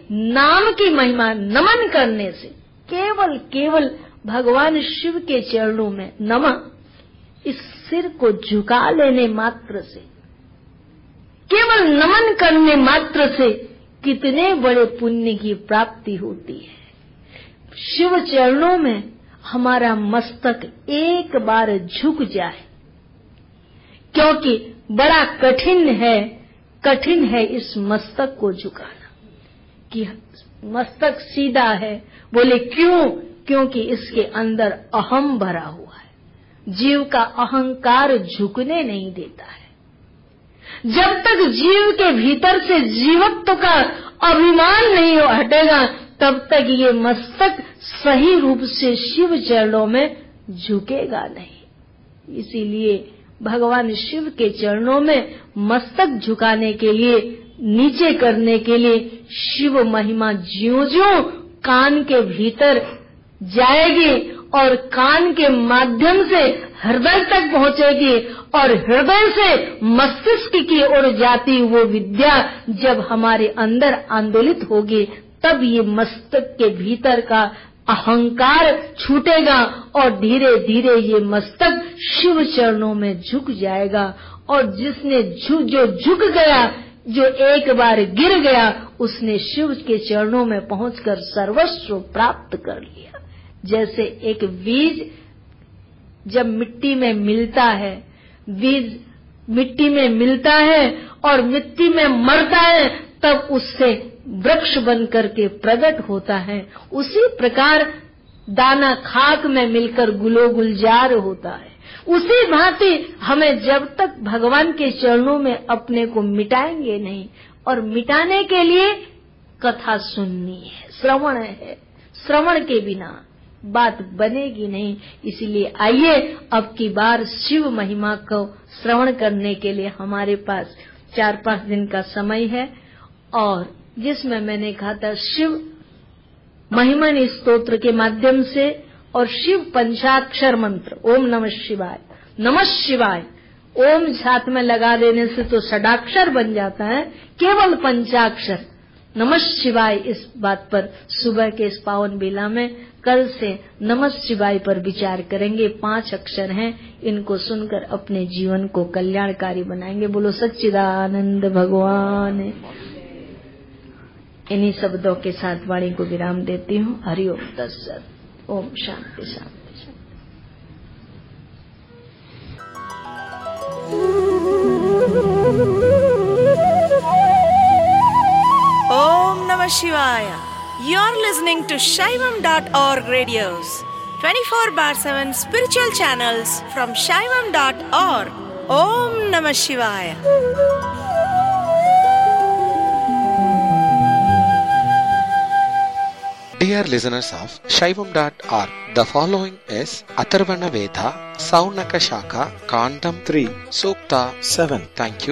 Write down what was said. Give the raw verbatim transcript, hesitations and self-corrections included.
नाम की महिमा नमन करने से, केवल केवल भगवान शिव के चरणों में नमः, इस सिर को झुका लेने मात्र से, केवल नमन करने मात्र से कितने बड़े पुण्य की प्राप्ति होती है। शिव चरणों में हमारा मस्तक एक बार झुक जाए, क्योंकि बड़ा कठिन है, कठिन है इस मस्तक को झुकाना कि मस्तक सीधा है। बोले क्यों? क्योंकि इसके अंदर अहम भरा हुआ है। जीव का अहंकार झुकने नहीं देता है। जब तक जीव के भीतर से जीवत्व का अभिमान नहीं हटेगा, तब तक ये मस्तक सही रूप से शिव चरणों में झुकेगा नहीं। इसीलिए भगवान शिव के चरणों में मस्तक झुकाने के लिए, नीचे करने के लिए शिव महिमा ज्यों-ज्यों कान के भीतर जाएगी और कान के माध्यम से हृदय तक पहुंचेगी और हृदय से मस्तिष्क की ओर जाती वो विद्या जब हमारे अंदर आंदोलित होगी, तब ये मस्तक के भीतर का अहंकार छूटेगा और धीरे धीरे ये मस्तक शिव चरणों में झुक जाएगा। और जिसने झुक जो झुक गया, जो एक बार गिर गया, उसने शिव के चरणों में पहुंचकर सर्वस्व प्राप्त कर लिया। जैसे एक बीज जब मिट्टी में मिलता है, बीज मिट्टी में मिलता है और मिट्टी में मरता है, तब उससे वृक्ष बन करके प्रकट होता है। उसी प्रकार दाना खाक में मिलकर गुलो गुलजार होता है। उसी भांति हमें जब तक भगवान के चरणों में अपने को मिटाएंगे नहीं, और मिटाने के लिए कथा सुननी है, श्रवण है। श्रवण के बिना बात बनेगी नहीं। इसीलिए आइए अब की बार शिव महिमा को श्रवण करने के लिए हमारे पास चार पांच दिन का समय है, और जिसमें मैंने कहा था शिव महिमन स्तोत्र के माध्यम से और शिव पंचाक्षर मंत्र ओम नमः शिवाय, नमः शिवाय, ओम साथ में लगा देने से तो षडाक्षर बन जाता है, केवल पंचाक्षर नमः शिवाय। इस बात पर सुबह के इस पावन बेला में कल से नमः शिवाय पर विचार करेंगे। पांच अक्षर हैं, इनको सुनकर अपने जीवन को कल्याणकारी बनाएंगे। बोलो सच्चिदानंद भगवान। इन्हीं शब्दों के साथ वाणी को विराम देती हूँ। हरि ओम तत्सत। ओम शांति शांति शांति। Om Namah Shivaya. You're listening to Shaivam dot org radios, twenty-four bar seven spiritual channels from Shaivam dot org. Om Namah Shivaya. Dear listeners of Shaivam dot org, the following is Atharvana Veda, Saunaka Shaka, Kandam three, Sukta seven. Thank you.